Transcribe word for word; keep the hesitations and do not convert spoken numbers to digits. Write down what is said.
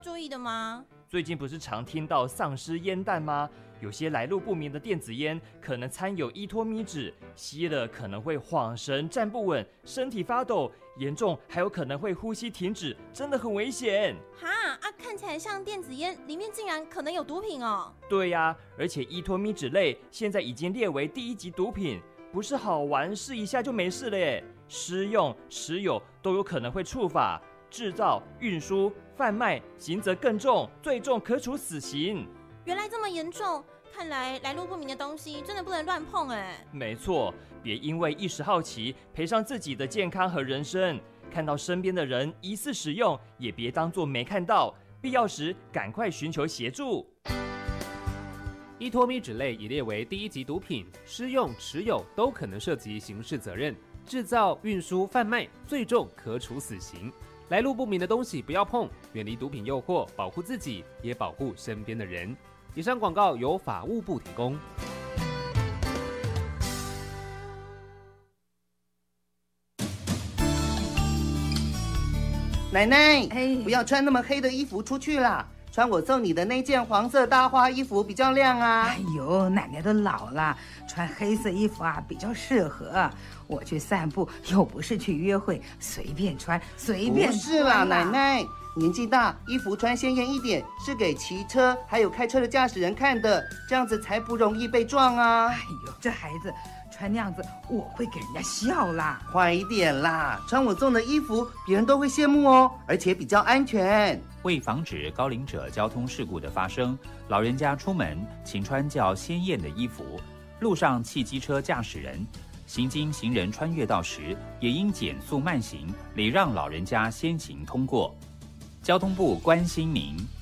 注意的吗？ 最近不是常听到丧尸烟弹吗？有些来路不明的电子烟可能掺有依托咪酯，吸了可能会晃神、站不稳、身体发抖，严重还有可能会呼吸停止，真的很危险。 哈啊，看起来像电子烟，里面竟然可能有毒品哦。 对呀、啊，而且依托咪酯类现在已经列为第一级毒品，不是好玩试一下就没事了耶，施用、持有都有可能会触法。制造、运输、贩卖，刑责更重，最重可处死刑。 原来这么严重，看来来路不明的东西真的不能乱碰哎。 没错，别因为一时好奇赔上自己的健康和人生。看到身边的人疑似使用，也别当作没看到，必要时赶快寻求协助。 依托咪酯类已列为第一级毒品，施用、持有都可能涉及刑事责任。制造、运输、贩卖，最重可处死刑。来路不明的东西不要碰，远离毒品诱惑，保护自己，也保护身边的人。以上广告由法务部提供。 奶奶， 哎不要穿那么黑的衣服出去啦，穿我送你的那件黄色大花衣服比较亮啊。 哎呦，奶奶都老了，穿黑色衣服啊比较适合。我去散步又不是去约会，随便穿随便穿。 不是啦，奶奶，年纪大，衣服穿鲜艳一点，是给骑车还有开车的驾驶人看的，这样子才不容易被撞啊。 哎呦，这孩子穿那样子，我会给人家笑啦。 快一点啦，穿我送的衣服，别人都会羡慕哦，而且比较安全。 为防止高龄者交通事故的发生，老人家出门请穿较鲜艳的衣服。路上汽机车驾驶人行经行人穿越道时，也应减速慢行，礼让老人家先行通过。交通部关心您。